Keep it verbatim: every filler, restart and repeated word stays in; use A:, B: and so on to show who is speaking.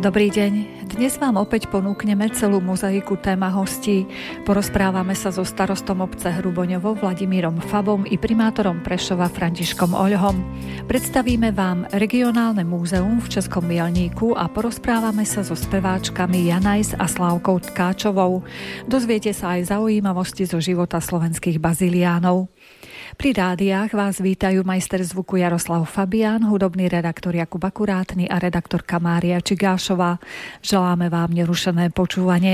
A: Dobrý deň. Dnes vám opäť ponúkneme celú mozaiku téma hostí. Porozprávame sa so starostom obce Hruboňovo Vladimírom Fabom i primátorom Prešova Františkom Oľhom. Predstavíme vám regionálne múzeum v Českom Mielníku a porozprávame sa so speváčkami Janajs a Slávkou Tkáčovou. Dozviete sa aj zaujímavosti zo života slovenských baziliánov. Pri rádiách vás vítajú majster zvuku Jaroslav Fabián, hudobný redaktor Jakub Akurátny a redaktorka Mária Čigášová. Želáme vám nerušené počúvanie.